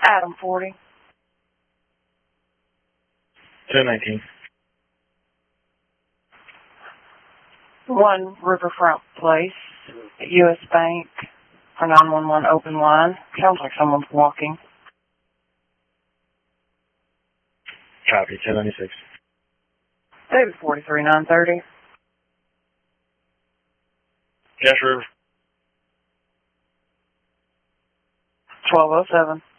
Adam 40. 1019. 1 Riverfront Place, U.S. Bank, for 911 open line. Sounds like someone's walking. Copy, 1096. David 43 930. Cash River. 1207.